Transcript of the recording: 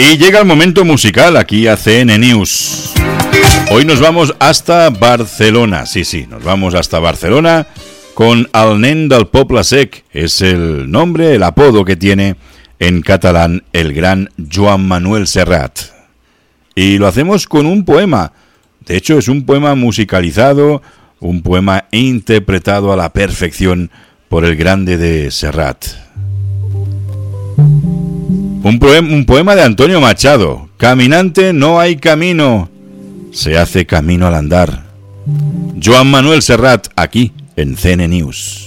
Y llega el momento musical aquí a CN News. Hoy nos vamos hasta Barcelona. Sí, nos vamos hasta Barcelona con El nen del Poble Sec. Es el nombre, el apodo que tiene en catalán el gran Joan Manuel Serrat. Y lo hacemos con un poema. De hecho, es un poema musicalizado, un poema interpretado a la perfección por el grande de Serrat. Un poema de Antonio Machado. Caminante no hay camino, se hace camino al andar. Joan Manuel Serrat, aquí en CN News.